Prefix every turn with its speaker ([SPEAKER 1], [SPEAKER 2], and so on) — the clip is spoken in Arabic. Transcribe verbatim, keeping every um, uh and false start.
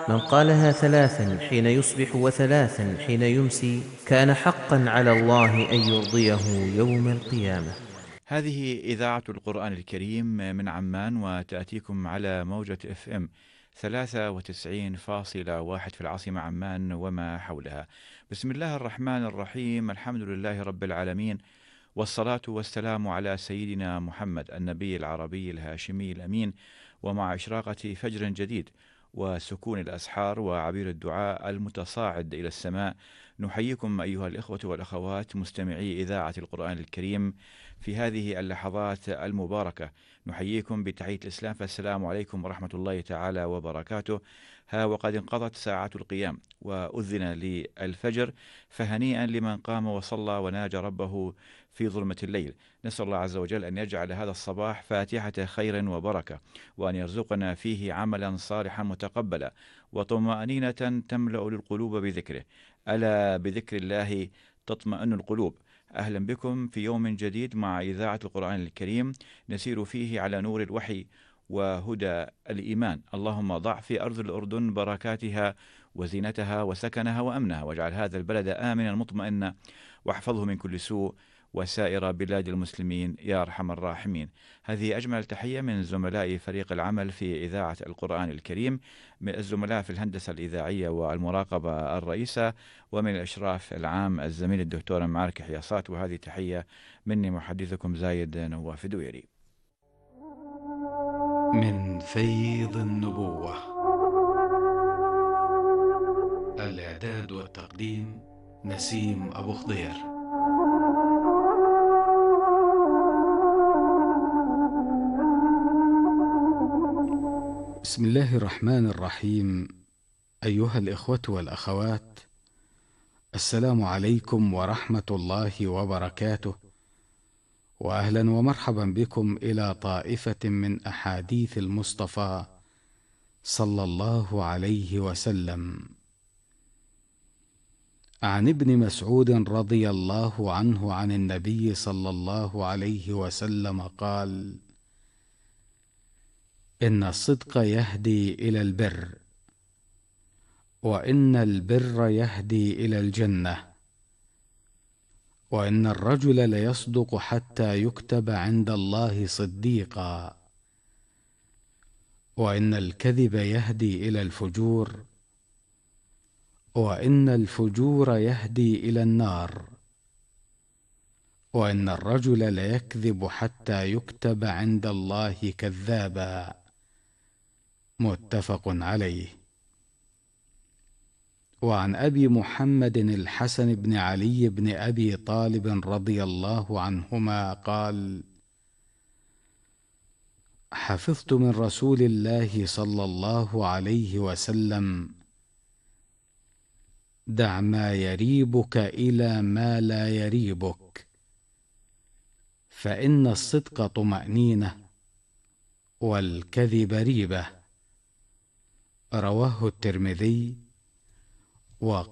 [SPEAKER 1] من قالها ثلاثا حين يصبح وثلاثا حين يمسي كان حقا على الله أن يرضيه يوم القيامة.
[SPEAKER 2] هذه إذاعة القرآن الكريم من عمان، وتأتيكم على موجة اف ام ثلاثة وتسعين فاصلة واحد في العاصمة عمان وما حولها. بسم الله الرحمن الرحيم، الحمد لله رب العالمين، والصلاة والسلام على سيدنا محمد النبي العربي الهاشمي الأمين. ومع إشراقة فجر جديد وسكون الأسحار وعبير الدعاء المتصاعد إلى السماء، نحييكم أيها الإخوة والأخوات مستمعي إذاعة القرآن الكريم في هذه اللحظات المباركة. نحييكم بتحية الإسلام، فالسلام عليكم ورحمة الله تعالى وبركاته. ها وقد انقضت ساعات القيام وأذن للفجر، فهنيئا لمن قام وصلى وناجى ربه في ظلمة الليل. نسأل الله عز وجل أن يجعل هذا الصباح فاتحة خير وبركة، وأن يرزقنا فيه عملا صالحا متقبلا، وطمأنينة تملأ القلوب بذكره. ألا بذكر الله تطمئن القلوب. أهلا بكم في يوم جديد مع إذاعة القرآن الكريم، نسير فيه على نور الوحي وهدى الإيمان. اللهم ضع في أرض الأردن بركاتها وزينتها وسكنها وأمنها، واجعل هذا البلد آمنا مطمئنا، واحفظه من كل سوء، وسائر بلاد المسلمين يا أرحم الراحمين. هذه أجمل تحية من زملاء فريق العمل في إذاعة القرآن الكريم، من الزملاء في الهندسة الإذاعية والمراقبة الرئيسة، ومن الإشراف العام الزميل الدكتور معارك حياصات. وهذه تحية مني محدثكم زايد نواف دويري.
[SPEAKER 3] من فيض النبوة، الإعداد والتقديم نسيم أبو خضير. بسم الله الرحمن الرحيم. أيها الإخوة والأخوات، السلام عليكم ورحمة الله وبركاته، وأهلا ومرحبا بكم إلى طائفة من أحاديث المصطفى صلى الله عليه وسلم. عن ابن مسعود رضي الله عنه عن النبي صلى الله عليه وسلم قال: إن الصدق يهدي إلى البر، وإن البر يهدي إلى الجنة، وإن الرجل ليصدق حتى يكتب عند الله صديقا، وإن الكذب يهدي إلى الفجور، وإن الفجور يهدي إلى النار، وإن الرجل ليكذب حتى يكتب عند الله كذابا. متفق عليه. وعن أبي محمد الحسن بن علي بن أبي طالب رضي الله عنهما قال: حفظت من رسول الله صلى الله عليه وسلم: دع ما يريبك إلى ما لا يريبك، فإن الصدق طمأنينة والكذب ريبة. رواه الترمذي.